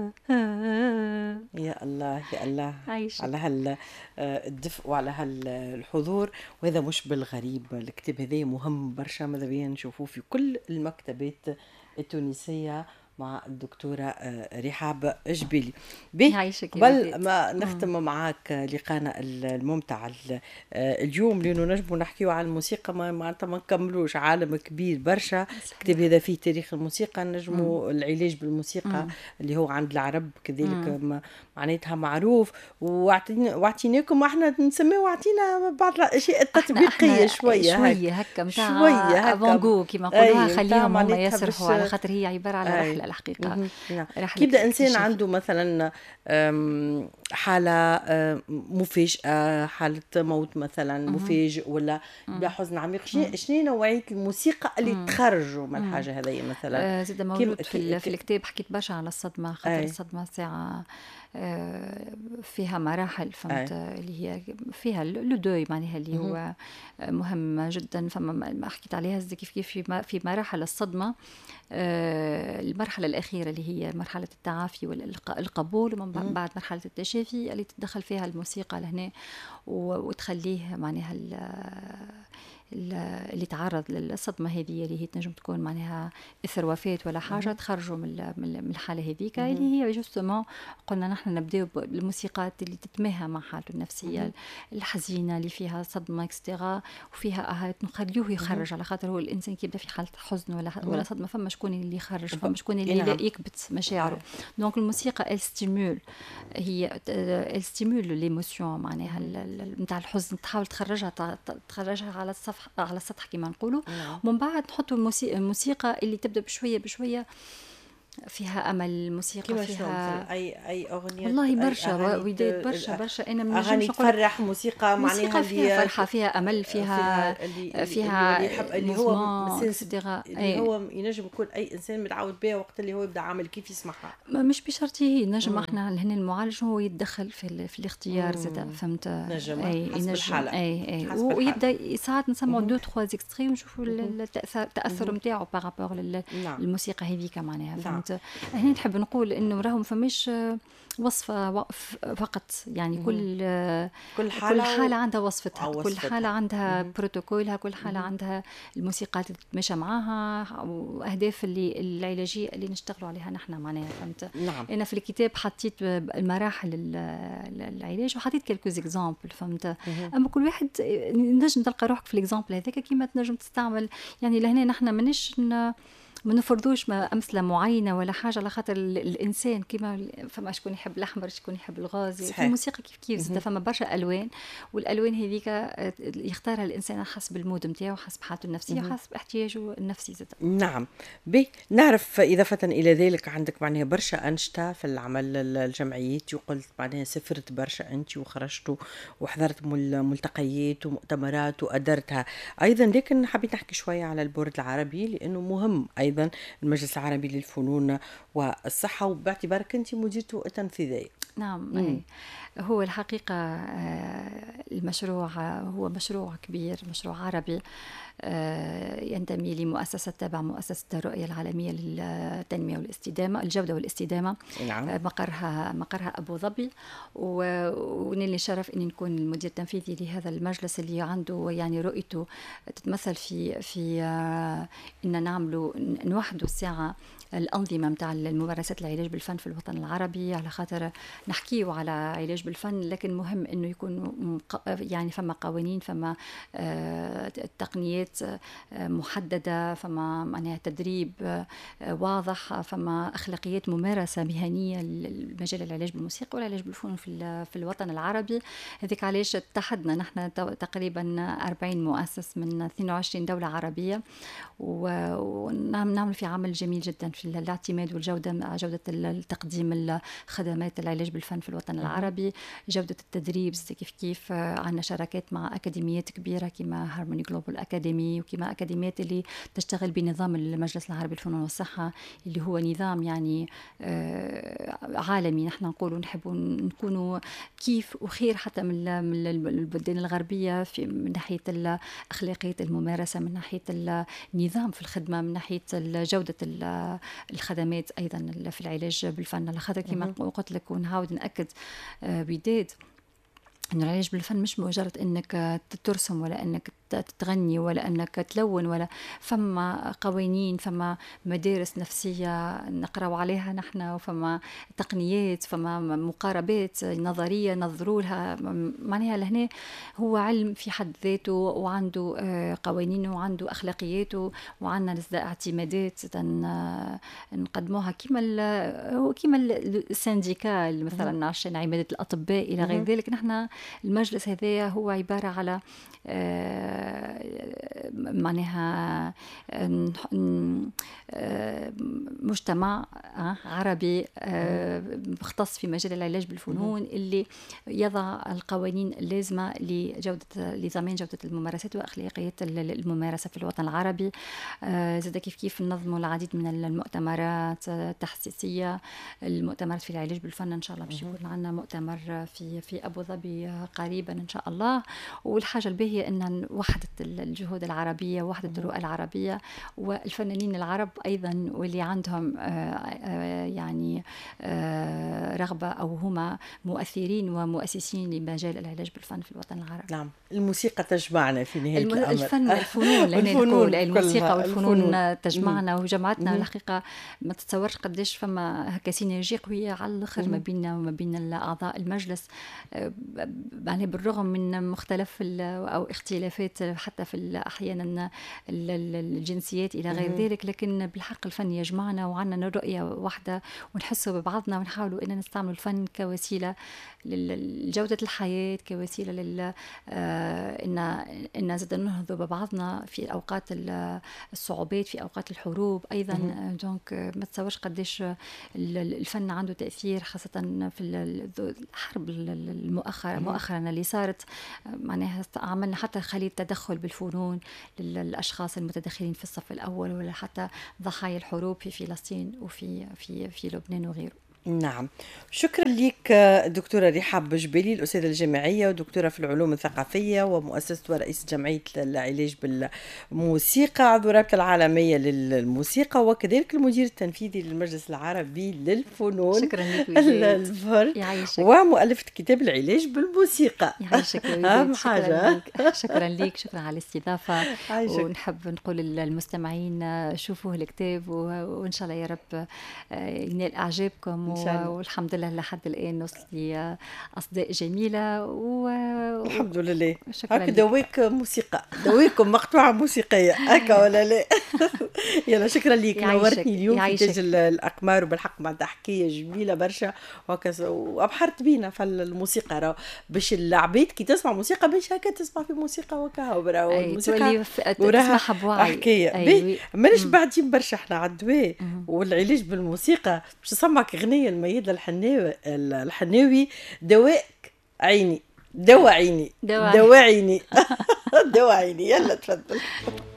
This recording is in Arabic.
يا الله يا الله عايشك. على الدفء وعلى الحضور. وهذا مش بالغريب، الكتاب هذا مهم برشا، ماذا بينا نشوفوه في كل المكتبات التونسية مع الدكتورة رحاب جبيلي. به يعيشك يا قبل وداد. ما نختم معاك لقاءنا الممتع اليوم، لأنه نجمو نحكيو على الموسيقى معناتها ما نكملوش، عالم كبير برشا. الكتاب صحيح. هذا فيه تاريخ الموسيقى، مم. نجمو العلاج بالموسيقى مم. اللي هو عند العرب كذلك مم. معناتها معروف. واعطيناكم احنا نسميه، اعطينا بعض الاشياء التطبيقيه احنا شويه هكا، شويه هكا متاع شويه هكا. افونغو كيما نقولوها، اي متاع خليهم هم معناتها باش يسرحوا، على خاطر هي عباره على اي رحله الحقيقه، نعم. رحله كي يبدا انسان اكتشاف. عنده مثلا حاله مفاجاه، حاله موت مثلا مفاجئ، ولا يبدا حزن عميق، شنو نوعيه الموسيقى اللي تخرجوا من الحاجه هذه مثلا؟ زاد كيف موجود في الكتاب، حكيت برشا على الصدمة، خاطر اي الصدمة ساعة فيها مراحل، فهمت، اي اللي هي فيها لو دوي معناها، اللي هو مهم جدا. فما ما حكيت عليها كيف كيف في مراحل الصدمة. المرحلة الأخيرة اللي هي مرحلة التعافي والقبول، ومن بعد مرحلة التشافي اللي تدخل فيها الموسيقى لهنا وتخليه معناها اللي تعرض للصدمة هذه، اللي هي تنجم تكون معناها إثر وفاة ولا حاجة، تخرجوا من الحالة هذيك، اللي هي جوستومون قلنا نحن نبدأ بالموسيقات اللي تتماهى مع حالته النفسية الحزينة اللي فيها صدمة اكسترا، وفيها نخليه يخرج، على خاطر هو الإنسان كي يبدأ في حالة حزن ولا صدمة، فما شكون اللي يخرج، فما شكون اللي لا يكبت مشاعره. دونك الموسيقى الستيمول، هي الستيمول ليموسيون معناها نتاع الحزن، تحاول تخرجها على السطح كما نقولوا. ومن بعد نحطوا الموسيقى اللي تبدا بشويه بشويه فيها امل، موسيقى فيها اي اغنيه، والله اي برشا اغاني وداد، برشا. انا من اغاني نجمش نقول تفرح، موسيقى معناها موسيقى فيها اللي فرحه، فيها امل، فيها اللي يحب، اللي هو اللي هو ينجم يكون اي انسان متعود بها وقت اللي هو يبدا عامل كيف يسمعها. مش بشرط هي نجم احنا لهنا المعالج هو يتدخل في الاختيار زاد، فهمت. نجم اي حسب الحاله، اي حسب الحالة. ويبدا ساعات نسمعوا دو تخوا اكستري ونشوفوا التاثر نتاعو بارابور نعم. الموسيقى هذيك معناها، نعم. فهمت. هنا نحب نقول انه راهم فماش وصفه فقط، يعني كل حاله عندها وصفتها، كل حاله عندها بروتوكولها، كل حاله عندها الموسيقى اللي تتماشى معاها، واهداف اللي العلاجيه اللي نشتغلوا عليها نحن معناها، فهمت. نعم. انا في الكتاب حطيت المراحل العلاج وحطيت كلكو اكزامبل، فهمت. اما كل واحد نجم تلقى روحك في الاكزامبل هذاك كيما تنجم تستعمل. يعني لهنا نحن مانيش ما نفرضوش أمثلة معينة ولا حاجة، على خاطر الإنسان كما فما شكون يحب الأحمر، شكون يحب الغازي، في الموسيقى كيف زاد فما برشا ألوان، والألوان هذيك يختارها الإنسان حسب المود نتاعو، حسب حالته النفسية، وحسب احتياجه النفسي زاد. نعم. نعرف إضافة إلى ذلك عندك معناها برشا أنشطة في العمل الجمعياتي، وقلت معناها سافرت برشا أنت وخرجتوا وحضرت ملتقيات ومؤتمرات وأدرتها أيضا، لكن حبيت نحكي شوية على البورد العربي لأنه مهم أيضا، المجلس العربي للفنون والصحة، وباعتبارك أنت مديرته التنفيذية. نعم. هو الحقيقة المشروع هو مشروع كبير، مشروع عربي ينتمي لمؤسسة تابع مؤسسة الرؤية العالمية للتنمية والاستدامة، الجودة والاستدامة. نعم. مقرها أبو ظبي، ونالي شرف أني نكون المدير التنفيذي لهذا المجلس اللي عنده يعني رؤيته تتمثل في أن نوحدوا الساعة الأنظمة متاع الممارسات العلاج بالفن في الوطن العربي، على خاطر نحكيه على علاج بالفن، لكن مهم أنه يكون يعني فما قوانين، فما تقنيات محددة، فما معناها تدريب واضح، فما أخلاقيات ممارسة مهنية لمجال العلاج بالموسيقى والعلاج بالفنون في الوطن العربي. هذيك علاش اتحدنا نحن تقريبا 40 مؤسس من 22 دولة عربية، ونعمل في عمل جميل جدا في الاعتماد والجودة، جودة التقديم الخدمات العلاج بالفن في الوطن العربي، جودة التدريب كيف عندنا شراكات مع أكاديميات كبيرة كما هارموني جلوبال أكاديمي، وكما أكاديميات اللي تشتغل بنظام المجلس العربي للفنون والصحة، اللي هو نظام يعني عالمي. نحن نقولوا نحبوا نكونوا كيف وخير حتى من البلدان الغربية من ناحية أخلاقية الممارسة، من ناحية النظام في الخدمة، من ناحية جودة الخدمات أيضا في العلاج بالفن. على خاطر كما قلت لك ونعاود نأكد بداية إنه العلاج بالفن مش مجرد إنك ترسم ولا إنك تغني ولا إنك تلون، ولا فما قوانين، فما مدارس نفسية نقرأ عليها نحن، وفما تقنيات، فما مقاربات نظرية نظروا لها. معناها لهنا هو علم في حد ذاته، وعنده قوانينه وعنده أخلاقياته، وعندنا اعتمادات نقدموها كما السنديكال مثلا عشان عمادة الأطباء إلى غير ذلك. نحن المجلس هذا هو عبارة على معناها مجتمع عربي مختص في مجال العلاج بالفنون، اللي يضع القوانين اللازمة لضمان جودة الممارسات وأخلاقية الممارسة في الوطن العربي. زاد كيف ننظموا العديد من المؤتمرات التحسيسية، المؤتمرات في العلاج بالفن. إن شاء الله باش يكون عندنا مؤتمر في أبو ظبي قريبا إن شاء الله. والحاجة الباهية أن وحدة الجهود العربية، وحدة الرؤى العربية، والفنانين العرب أيضا واللي عندهم يعني رغبة أو هما مؤثرين ومؤسسين لمجال العلاج بالفن في الوطن العربي. نعم، الموسيقى تجمعنا في نهاية الأمر. الفنون نقول الموسيقى والفنون تجمعنا وجمعتنا. الحقيقة ما تتصورش قديش فما هكا سينرجي قوية على الآخر ما بيننا وما بين أعضاء المجلس، يعني بالرغم من مختلف أو اختلافات حتى في أحيانا الجنسيات إلى غير ذلك، لكن بالحق الفن يجمعنا وعندنا رؤية واحدة ونحسوا ببعضنا، ونحاولوا أن نستعمل الفن كوسيلة لجودة الحياة، كوسيلة إن زاد نهضوا ببعضنا في أوقات الصعوبات، في أوقات الحروب أيضا. دونك ما تصورش قديش الفن عنده تأثير، خاصة في الحرب مؤخرا اللي صارت. معناها عملنا حتى خلية تدخل بالفنون للأشخاص المتدخلين في الصف الأول، ولا حتى ضحايا الحروب في فلسطين وفي لبنان وغيره. نعم، شكرا لك دكتورة رحاب جبالي، الأستاذة الجامعية ودكتورة في العلوم الثقافية ومؤسسة ورئيس جمعية العلاج بالموسيقى، عضو الرابطة العالمية للموسيقى، وكذلك المدير التنفيذي للمجلس العربي للفنون. شكرا لك ومؤلفة كتاب العلاج بالموسيقى. يعيشك أهم حاجة. شكرا لك، شكرا على الاستضافة. ونحب نقول للمستمعين شوفوا الكتاب، وإن شاء الله يا رب ينال إعجابكم. والحمد لله لحد الآن وصل لي أصداء جميلة الحمد لله. هكا دويك موسيقى، دويكم مقطوعة موسيقية هكا ولا لا؟ يلا شكرا ليك، نورتني اليوم في تاج الأقمار، وبالحق مع حكاية جميلة برشا وأبحرت بينا في الموسيقى. باش العباد كي تسمع موسيقى باش هكا تسمع في موسيقى وكا الموسيقى تسمعها بوعي حكاية. مانيش بعدين برشا احنا عالدواء والعلاج بالموسيقى باش نسمعك غنية الميادة الحناوي دواء عيني، دواء عيني، دواء عيني. دواء عيني. يلا تفضل.